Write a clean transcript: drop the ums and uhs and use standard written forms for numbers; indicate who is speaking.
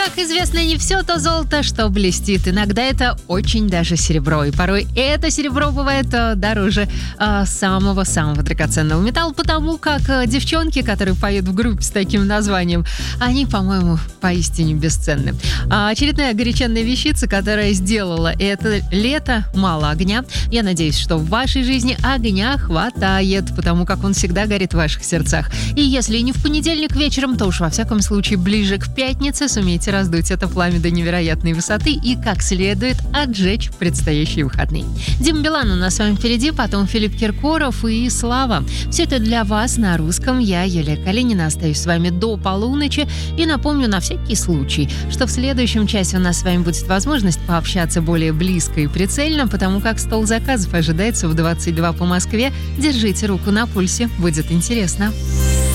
Speaker 1: Как известно, не все то золото, что блестит. Иногда это очень даже серебро. И порой это серебро бывает дороже самого-самого драгоценного металла, потому как девчонки, которые поют в группе с таким названием, они, по-моему, поистине бесценны. Очередная горяченная вещица, которая сделала это лето мало огня. Я надеюсь, что в вашей жизни огня хватает, потому как он всегда горит в ваших сердцах. И если не в понедельник вечером, то уж во всяком случае ближе к пятнице сумейте раздуть это пламя до невероятной высоты и как следует отжечь предстоящие выходные. Дима Билан у нас с вами впереди, потом Филипп Киркоров и Слава. Все это для вас на русском. Я, Юлия Калинина, остаюсь с вами до полуночи и напомню на всякий случай, что в следующем часе у нас с вами будет возможность пообщаться более близко и прицельно, потому как стол заказов ожидается в 22 по Москве. Держите руку на пульсе, будет интересно.